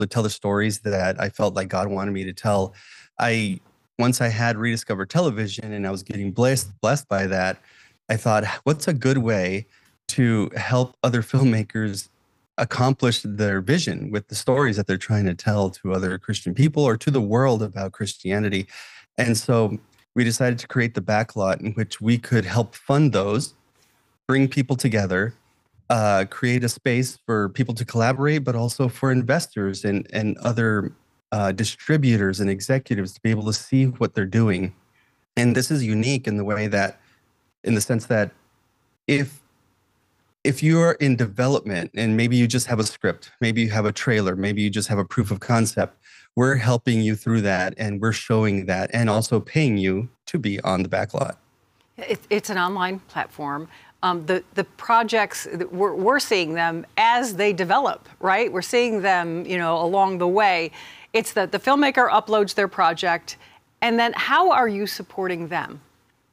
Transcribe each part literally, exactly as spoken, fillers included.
to tell the stories that I felt like God wanted me to tell. I once I had rediscovered television and I was getting blessed blessed by that, I thought, what's a good way to help other filmmakers accomplish their vision with the stories that they're trying to tell to other Christian people or to the world about Christianity. And so we decided to create the backlot in which we could help fund those, bring people together, uh, create a space for people to collaborate, but also for investors and, and other uh, distributors and executives to be able to see what they're doing. And this is unique in the way that, in the sense that if if you're in development and maybe you just have a script, maybe you have a trailer, maybe you just have a proof of concept, we're helping you through that and we're showing that and also paying you to be on the backlot. It, it's an online platform. Um, the, the projects, we're, we're seeing them as they develop, right? We're seeing them, you know, along the way. It's that the filmmaker uploads their project, and then how are you supporting them?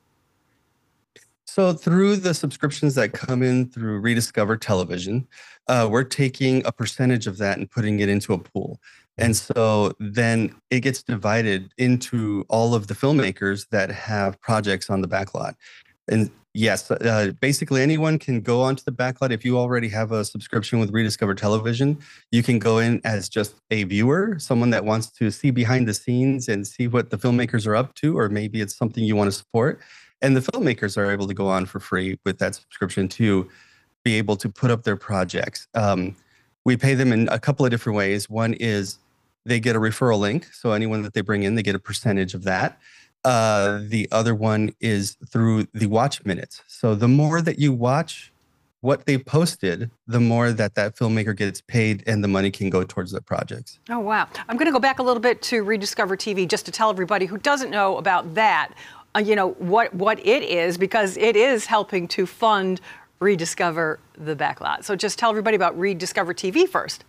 So through the subscriptions that come in through Rediscover Television, uh, we're taking a percentage of that and putting it into a pool. And so then it gets divided into all of the filmmakers that have projects on the backlot. And yes, uh, basically anyone can go onto the backlot. If you already have a subscription with Rediscover Television, you can go in as just a viewer, someone that wants to see behind the scenes and see what the filmmakers are up to, or maybe it's something you want to support. And the filmmakers are able to go on for free with that subscription to be able to put up their projects. Um, we pay them in a couple of different ways. One is they get a referral link. So anyone that they bring in, they get a percentage of that. Uh, the other one is through the watch minutes. So the more that you watch what they posted, the more that that filmmaker gets paid and the money can go towards the projects. Oh, wow. I'm going to go back a little bit to Rediscover T V just to tell everybody who doesn't know about that. Uh, you know, what, what it is, because it is helping to fund Rediscover the Backlot. So just tell everybody about Rediscover T V first.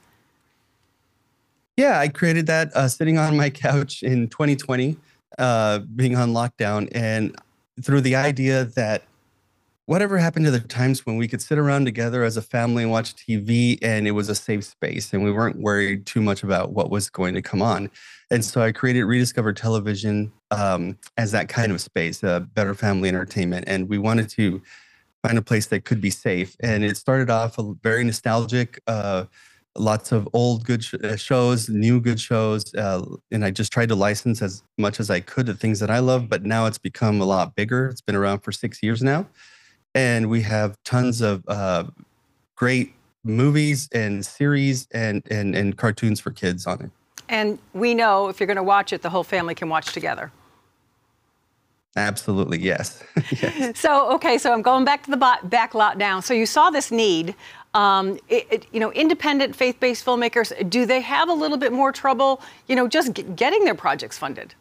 Yeah, I created that uh, sitting on my couch in twenty twenty, uh, being on lockdown, and through the idea that whatever happened to the times when we could sit around together as a family and watch T V and it was a safe space and we weren't worried too much about what was going to come on. And so I created Rediscover Television um, as that kind of space, uh, better family entertainment. And we wanted to find a place that could be safe. And it started off a very nostalgic, uh, lots of old good sh shows, new good shows. Uh, and I just tried to license as much as I could the things that I love, but now it's become a lot bigger. It's been around for six years now. And we have tons of uh, great movies and series and, and, and cartoons for kids on it. And we know if you're going to watch it, the whole family can watch together. Absolutely, yes. Yes. So, okay, so I'm going back to the back lot now. So you saw this need. Um, it, it, you know, independent faith-based filmmakers, do they have a little bit more trouble, you know, just g getting their projects funded?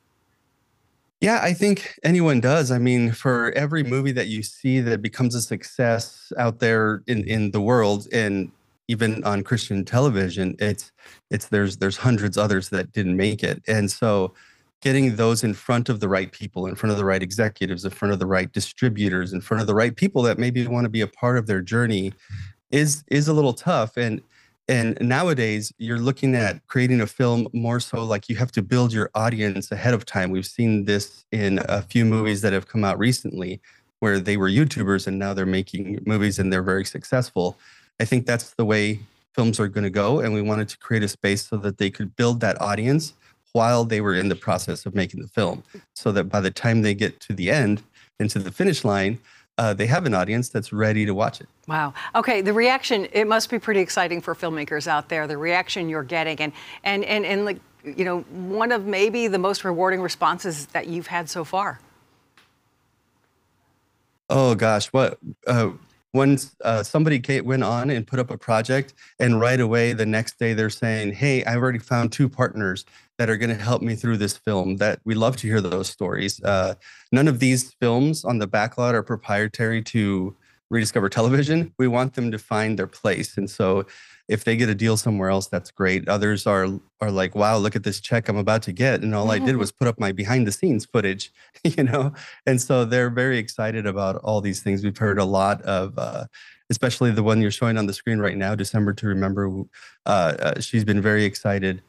Yeah, I think anyone does. I mean, for every movie that you see that becomes a success out there in, in the world, and even on Christian television, it's it's there's there's hundreds others that didn't make it. And so getting those in front of the right people, in front of the right executives, in front of the right distributors, in front of the right people that maybe want to be a part of their journey is is a little tough. And And nowadays, you're looking at creating a film more so like you have to build your audience ahead of time. We've seen this in a few movies that have come out recently where they were YouTubers and now they're making movies and they're very successful. I think that's the way films are going to go. And we wanted to create a space so that they could build that audience while they were in the process of making the film, so that by the time they get to the end and to the finish line, Uh, they have an audience that's ready to watch it. Wow. Okay, the reaction, it must be pretty exciting for filmmakers out there, the reaction you're getting. And, and, and, and like, you know, one of maybe the most rewarding responses that you've had so far. Oh, gosh. What? Uh, once uh, somebody came, went on and put up a project, and right away the next day they're saying, hey, I've already found two partners that are going to help me through this film. That we love to hear those stories. Uh, none of these films on the backlot are proprietary to Rediscover Television. We want them to find their place. And so if they get a deal somewhere else, that's great. Others are are like, wow, look at this check I'm about to get. And all I did was put up my behind the scenes footage, you know? And so they're very excited about all these things. We've heard a lot of, uh, especially the one you're showing on the screen right now, December to Remember. Uh, uh, she's been very excited